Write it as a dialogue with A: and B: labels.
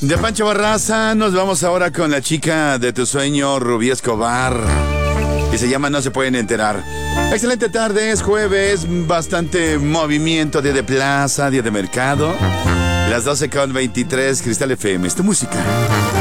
A: De Pancho Barraza nos vamos ahora con la chica de tu sueño, Rubí Escobar, y se llama No se pueden enterar. Excelente tarde, es jueves, bastante movimiento, día de plaza, día de mercado. Las 12:23, Cristal FM, es tu música.